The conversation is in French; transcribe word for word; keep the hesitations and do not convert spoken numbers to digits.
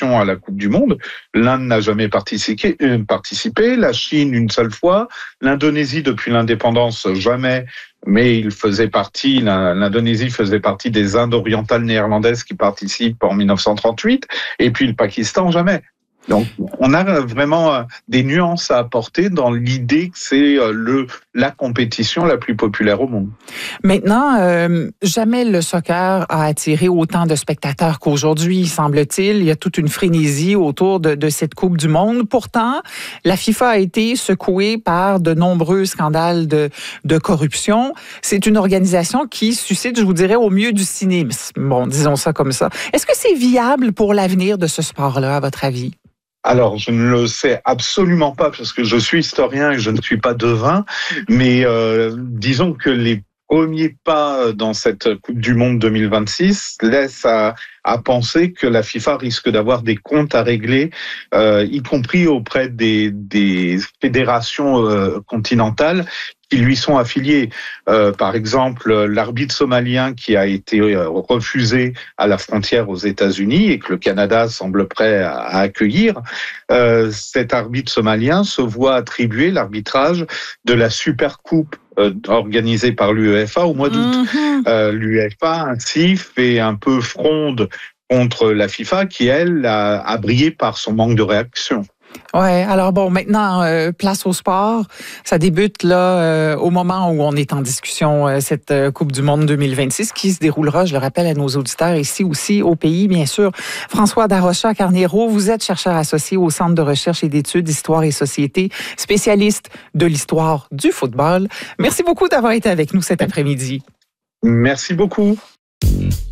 nations à la Coupe du Monde. L'Inde n'a jamais participé, euh, participé, la Chine une seule fois, l'Indonésie depuis l'indépendance jamais, mais il faisait partie, l'Indonésie faisait partie des Indes orientales néerlandaises qui participent en dix-neuf cent trente-huit, et puis le Pakistan jamais. Donc, on a vraiment des nuances à apporter dans l'idée que c'est le la compétition la plus populaire au monde. Maintenant, euh, jamais le soccer a attiré autant de spectateurs qu'aujourd'hui, semble-t-il. Il y a toute une frénésie autour de, de cette Coupe du Monde. Pourtant, la FIFA a été secouée par de nombreux scandales de, de corruption. C'est une organisation qui suscite, je vous dirais, au mieux du cynisme. Bon, disons ça comme ça. Est-ce que c'est viable pour l'avenir de ce sport-là, à votre avis? Alors, je ne le sais absolument pas parce que je suis historien et je ne suis pas devin, mais euh, disons que les premiers pas dans cette Coupe du Monde deux mille vingt-six laissent à, à penser que la FIFA risque d'avoir des comptes à régler, euh, y compris auprès des, des fédérations euh, continentales qui lui sont affiliés. Euh, par exemple, l'arbitre somalien qui a été refusé à la frontière aux États-Unis et que le Canada semble prêt à, à accueillir, euh, cet arbitre somalien se voit attribuer l'arbitrage de la Super Coupe euh, organisée par l'UEFA au mois d'août. Mm-hmm. Euh, L'UEFA ainsi fait un peu fronde contre la FIFA qui, elle, a, a brillé par son manque de réaction. Ouais, alors bon, maintenant, euh, place au sport. Ça débute là euh, au moment où on est en discussion, euh, cette euh, Coupe du Monde deux mille vingt-six qui se déroulera, je le rappelle à nos auditeurs, ici aussi au pays, bien sûr. François Darocha-Carneiro, vous êtes chercheur associé au Centre de recherche et d'études Histoire et Société, spécialiste de l'histoire du football. Merci beaucoup d'avoir été avec nous cet après-midi. Merci beaucoup.